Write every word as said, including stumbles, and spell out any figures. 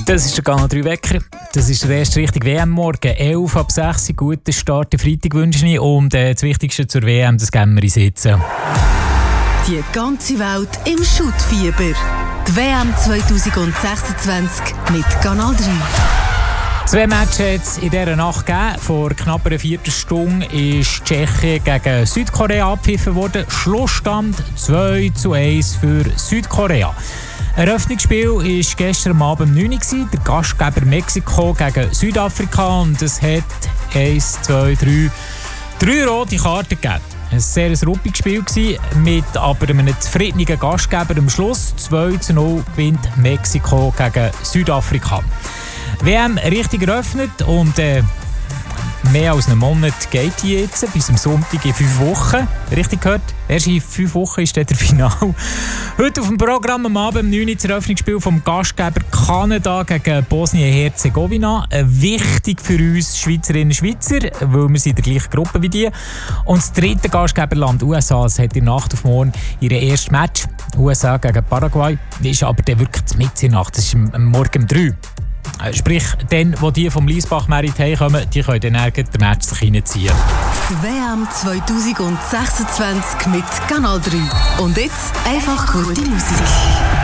Das ist der Kanal drei Wecker. Das ist der erste richtige W M-Morgen. elf ab sechs, guten Start den Freitag wünsche ich. Und äh, das Wichtigste zur W M, das geben wir in Sitzen. Die ganze Welt im Schuttfieber. Die W M zwanzig sechsundzwanzig mit Kanal drei. Zwei Matches hat es in dieser Nacht gegeben. Vor knapp einer Viertelstunde ist Tschechien gegen Südkorea abgepfiffen worden. Schlussstand zwei zu eins für Südkorea. Eröffnungsspiel war gestern Abend um neun Uhr. Der Gastgeber Mexiko gegen Südafrika. Und es hat eins, zwei, drei, drei rote Karten gegeben. Ein sehr ruppiges Spiel gewesen, mit aber einem zufriedenen Gastgeber am Schluss. zwei zu null gewinnt Mexiko gegen Südafrika. W M richtig eröffnet und äh, mehr als einen Monat geht die jetzt, bis am Sonntag in fünf Wochen. Richtig gehört? Erst in fünf Wochen ist dann der Final. Heute auf dem Programm am Abend um neun Uhr das Eröffnungsspiel vom Gastgeber Kanada gegen Bosnien-Herzegowina. Wichtig für uns Schweizerinnen und Schweizer, weil wir sind in der gleichen Gruppe wie die. Und das dritte Gastgeberland U S A hat in der Nacht auf morgen ihr erstes Match. U S A gegen Paraguay. Das ist aber dann wirklich mitten in der Nacht. Das ist am Morgen um drei. Sprich, dann, wo die vom Liesbach-Merit heimkommen, die können dann den Match sich reinziehen. W M zwanzig sechsundzwanzig mit Kanal drei. Und jetzt einfach gute Musik.